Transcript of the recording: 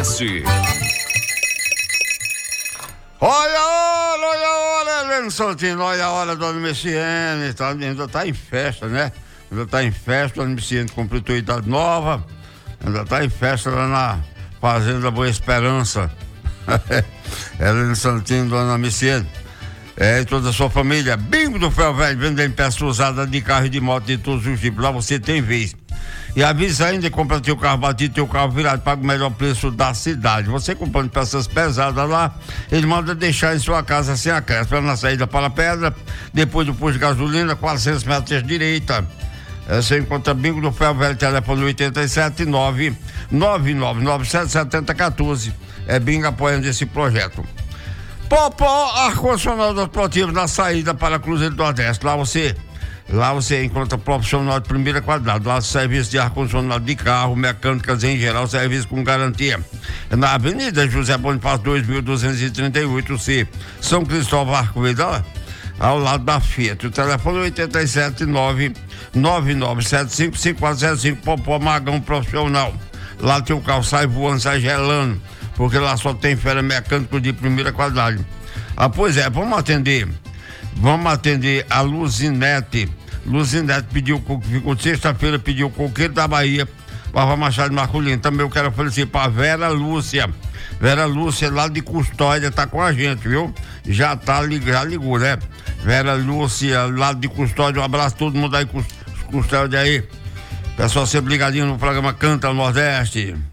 Olha, Heleno Santino, olha a hora do Messiane, ainda tá em festa, né? Ainda tá em festa, o Messiane completou idade nova, ainda tá em festa lá na Fazenda Boa Esperança. Heleno Santino, dona Messiane, e toda a sua família. Bingo do Ferro Velho, vendendo peça usada de carro e de moto de todos os tipos, lá você tem vez. E avisa ainda, compra teu carro batido, teu carro virado, paga o melhor preço da cidade. Você comprando peças pesadas lá, ele manda deixar em sua casa sem acréscimo, na saída para a pedra, depois do posto de gasolina, 400 metros à direita. Você encontra Bingo do Ferro Velho, telefone 879-9997-7014. É Bingo apoiando esse projeto. Popó, ar-condicionado automotivo na saída para Cruzeiro do Nordeste. Lá você encontra profissional de primeira qualidade. Lá serviço de ar-condicionado de carro, mecânicas em geral, serviço com garantia. Na Avenida José Bonifácio 2238C, São Cristóvão Arco-Verde, ao lado da Fiat. O telefone 879-9975-5405. Popó Magão Profissional. Lá teu carro sai voando, sai gelando, porque lá só tem fera mecânico de primeira qualidade. Pois é, vamos atender a Luzinete. Luzinete ficou sexta-feira, pediu o coqueiro da Bahia, Barra Machado Marculino. Também eu quero oferecer para Vera Lúcia, lá de Custódia, tá com a gente, viu? Já ligou, né? Vera Lúcia, lá de Custódia, um abraço a todo mundo aí, Custódia aí. Pessoal sempre ligadinho no programa Canta Nordeste.